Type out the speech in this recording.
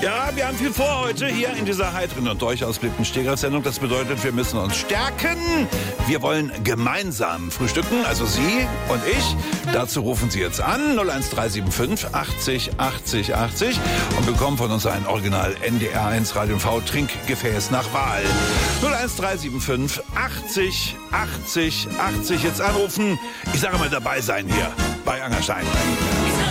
Ja, wir haben viel vor heute hier in dieser heiteren und durchaus beliebten Stegreif-Sendung. Das bedeutet, wir müssen uns stärken. Wir wollen gemeinsam frühstücken, also Sie und ich. Dazu rufen Sie jetzt an 01375 80 80 80 und bekommen von uns ein Original NDR1 Radio V Trinkgefäß nach Wahl. 01375 80 80 80 jetzt anrufen. Ich sage mal dabei sein hier bei Angerstein.